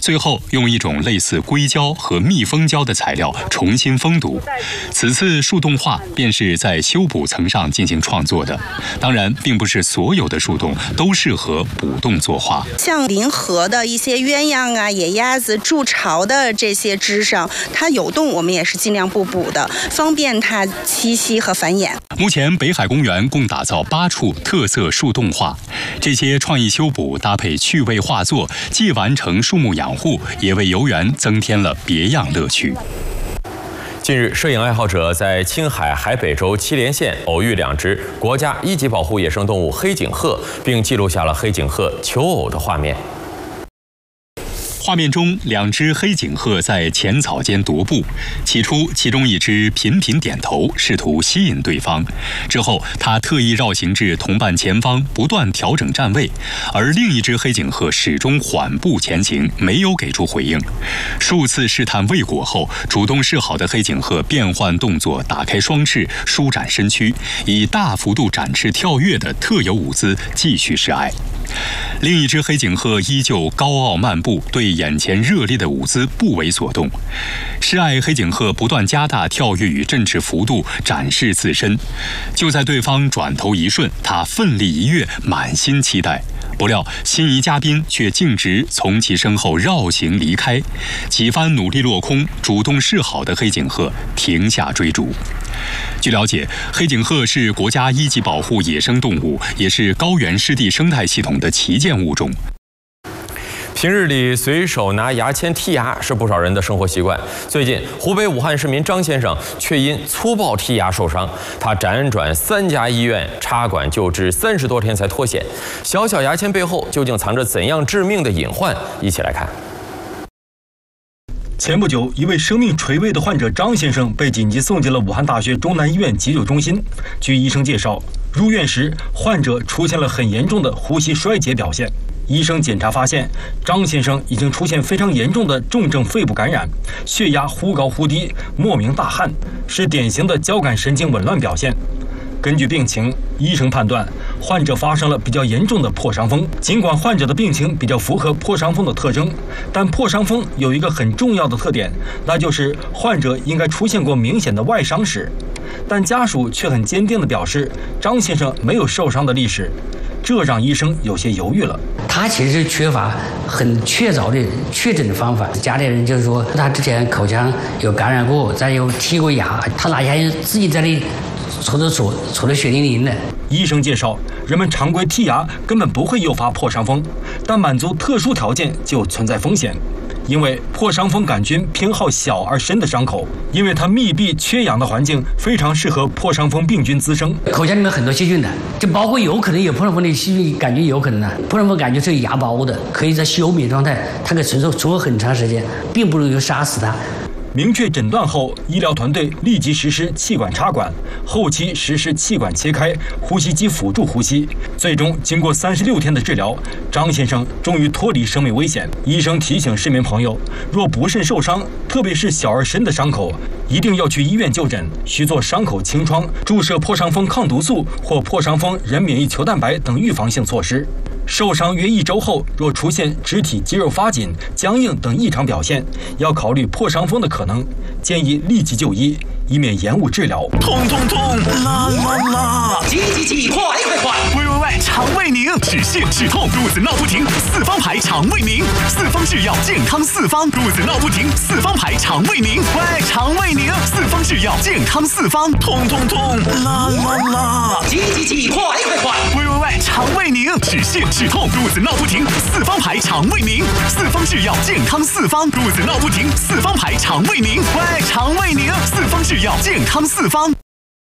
最后用一种类似硅胶和密封胶的材料重新封堵。此次树洞画便是在修补层上进行创作的。当然，并不是所有的树洞都适合补洞作画。 像临河的一些鸳鸯啊、野鸭子筑巢的这些枝上，它有洞，我们也是尽量不补的，方便它栖息和繁衍。 目前北海公园共打造8处特色树洞画，这些创意修补搭配趣味画作，既完成树木养护，也为游园增添了别样乐趣。 近日，摄影爱好者在青海海北州祁连县偶遇2只国家1级保护野生动物黑颈鹤，并记录下了黑颈鹤求偶的画面。 画面中，2只黑颈鹤在浅草间踱步。起初，其中一只频频点头，试图吸引对方。之后，它特意绕行至同伴前方，不断调整站位。而另一只黑颈鹤始终缓步前行，没有给出回应。数次试探未果后，主动示好的黑颈鹤变换动作，打开双翅，舒展身躯，以大幅度展翅跳跃的特有舞姿继续示爱。另一只黑颈鹤依旧高傲漫步，对眼前热烈的舞姿不为所动。示爱黑颈鹤不断加大跳跃与振翅幅度，展示自身。就在对方转头一瞬，它奋力一跃，满心期待。不料心仪嘉宾却径直从其身后绕行离开。几番努力落空，主动示好的黑颈鹤停下追逐。据了解，黑颈鹤是国家1级保护野生动物，也是高原湿地生态系统的旗舰物种。 平日里随手拿牙签剔牙是不少人的生活习惯。最近，湖北武汉市民张先生却因粗暴剔牙受伤，他辗转3家医院插管救治30多天才脱险。小小牙签背后究竟藏着怎样致命的隐患？一起来看。 前不久，一位生命垂危的患者张先生被紧急送进了武汉大学中南医院急救中心。据医生介绍，入院时患者出现了很严重的呼吸衰竭表现。医生检查发现，张先生已经出现非常严重的重症肺部感染，血压忽高忽低，莫名大汗，是典型的交感神经紊乱表现。根据病情，医生判断患者发生了比较严重的破伤风。尽管患者的病情比较符合破伤风的特征，但破伤风有一个很重要的特点，那就是患者应该出现过明显的外伤史。但家属却很坚定地表示，张先生没有受伤的历史，这让医生有些犹豫了。 他其实缺乏很确凿的确诊的方法。家里人就是说，他之前口腔有感染过，再有剔过牙，他拿牙自己在那里搓得血淋淋的。 医生介绍，人们常规剔牙根本不会诱发破伤风，但满足特殊条件就存在风险。因为破伤风杆菌偏好小而深的伤口，因为它密闭缺氧的环境非常适合破伤风病菌滋生。 口腔里面很多细菌的，就包括有可能有破伤风的细菌杆菌，有可能的。破伤风杆菌是有芽孢的，可以在休眠状态，它可以存活很长时间，并不能够杀死它。 明确诊断后，医疗团队立即实施气管插管，后期实施气管切开、呼吸机辅助呼吸。最终，经过36天的治疗，张先生终于脱离生命危险。医生提醒市民朋友，若不慎受伤，特别是小而深的伤口，一定要去医院就诊，需做伤口清创、注射破伤风抗毒素或破伤风人免疫球蛋白等预防性措施。受伤约1周后，若出现肢体肌肉发紧、僵硬等异常表现，要考虑破伤风的可能，建议立即就医，以免延误治疗。 痛痛痛，啦啦啦！急，快！喂，肠胃宁，止泻止痛，肚子闹不停，4方牌肠胃宁，4方制药健康4方，肚子闹不停，4方牌肠胃宁，喂，肠胃宁，4方制药健康4方，痛痛痛，啦啦啦！急，快！喂，肠胃宁，止泻止痛，肚子闹不停，4方牌肠胃宁，4方制药健康4方，肚子闹不停，4方牌肠胃宁，喂，肠胃宁，4方制药健康4方。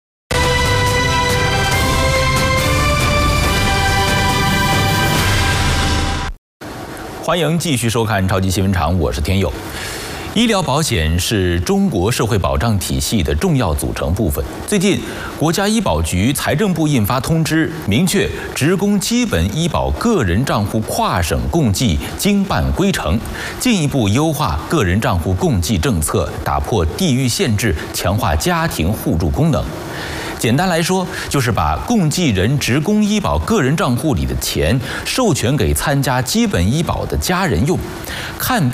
欢迎继续收看超级新闻场，我是天佑。医疗保险是中国社会保障体系的重要组成部分。最近，国家医保局、财政部印发通知，明确职工基本医保个人账户跨省共计经办归程，进一步优化个人账户共计政策，打破地域限制，强化家庭互助功能。简单来说，就是把共计人职工医保个人账户里的钱授权给参加基本医保的家人用，看病